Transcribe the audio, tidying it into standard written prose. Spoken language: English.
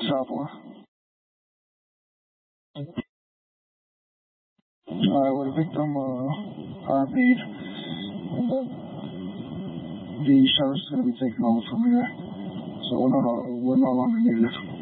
Southwest. With a victim RP'd, the service is going to be taken over from here, so we're no longer needed.